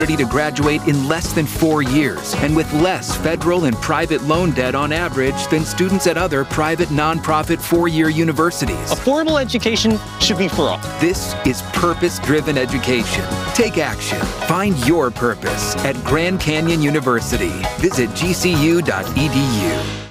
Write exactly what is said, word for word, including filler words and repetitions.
to graduate in less than four years and with less federal and private loan debt on average than students at other private nonprofit four-year universities. A formal education should be for all. This is purpose-driven education. Take action. Find your purpose at Grand Canyon University. Visit G C U dot E D U.